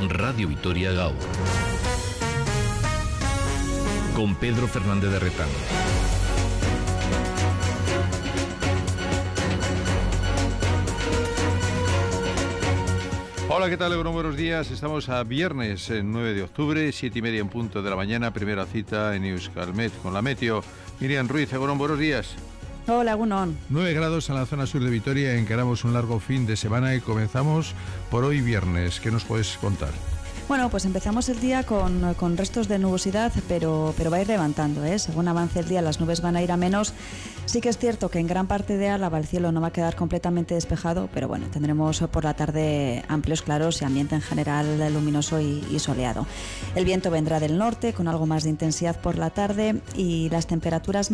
Radio Vitoria Gaur. Con Pedro Fernández de Retán. Hola, ¿qutal, Egunon? Buenos días. Estamos a viernes, 9 de octubre, 7:30 en punto de la mañana. Primera cita en Euskalmet con la Meteo. Miriam Ruiz, Egunon, buenos días. Hola, Egunon. 9 grados en la zona sur de Vitoria. Encaramos un largo fin de semana y comenzamos por hoy viernes. ¿Qué nos puedes contar? Bueno, pues empezamos el día con restos de nubosidad, pero va a ir levantando, ¿eh? Según avance el día, las nubes van a ir a menos. Sí que es cierto que en gran parte de Álava el cielo no va a quedar completamente despejado, pero bueno, tendremos por la tarde amplios claros y ambiente en general luminoso y soleado. El viento vendrá del norte con algo más de intensidad por la tarde y las temperaturas